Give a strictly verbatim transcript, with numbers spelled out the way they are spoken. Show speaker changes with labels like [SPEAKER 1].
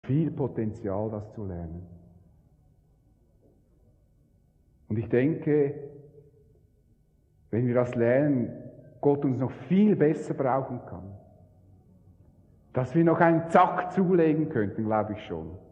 [SPEAKER 1] viel Potenzial, das zu lernen. Und ich denke, wenn wir das lernen, Gott uns noch viel besser brauchen kann. Dass wir noch einen Zack zulegen könnten, glaube ich schon.